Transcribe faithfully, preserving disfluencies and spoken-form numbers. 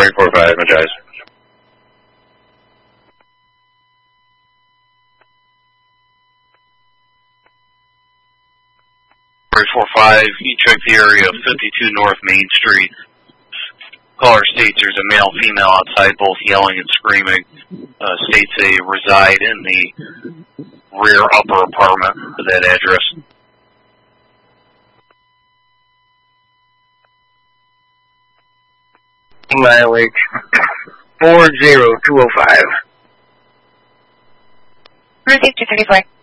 four eight four five, apologize. four eight four five, you check the area of fifty-two North Main Street. Caller states there's a male, female outside, both yelling and screaming. Uh, states they reside in the rear upper apartment of that address. Mileage four zero two oh five. Route two thirty-four.